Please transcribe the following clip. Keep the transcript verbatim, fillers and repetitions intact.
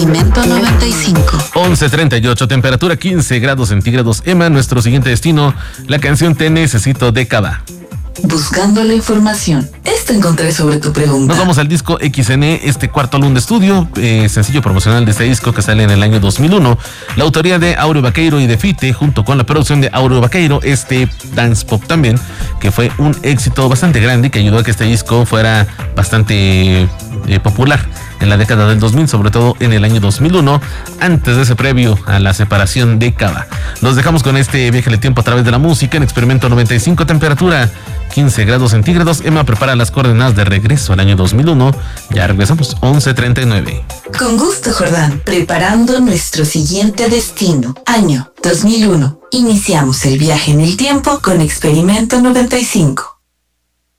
Experimento noventa y cinco. once treinta y ocho, temperatura quince grados centígrados. Emma, nuestro siguiente destino, la canción Te Necesito de Cava. Buscando la información. Esto encontré sobre tu pregunta. Nos vamos al disco X N, este cuarto álbum de estudio, eh, sencillo promocional de este disco que sale en el año dos mil uno. La autoría de Aureo Baqueiro y de Fite, junto con la producción de Aureo Baqueiro, este dance pop también, que fue un éxito bastante grande y que ayudó a que este disco fuera bastante eh, popular en la década del dos mil, sobre todo en el año dos mil uno, antes de ese previo a la separación de Cava. Nos dejamos con este viaje del tiempo a través de la música en Experimento noventa y cinco, temperatura quince grados centígrados. Emma prepara las coordenadas de regreso al año dos mil uno. Ya regresamos, once treinta y nueve. Con gusto, Jordán. Preparando nuestro siguiente destino. Año dos mil uno. Iniciamos el viaje en el tiempo con Experimento noventa y cinco.